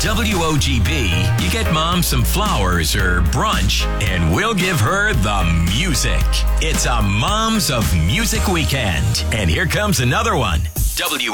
WOGB, you get mom some flowers or brunch, and we'll give her the music. It's a Moms of Music weekend. And here comes another one.